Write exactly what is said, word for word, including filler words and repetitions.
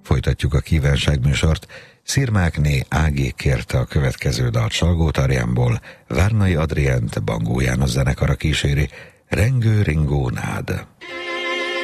Folytatjuk a kívánságműsort. Szirmákné Ági kérte a következő dalt Salgótarjánból, Várnai Adriánt Bangó János zenekara kíséri, Rengő ringó nád.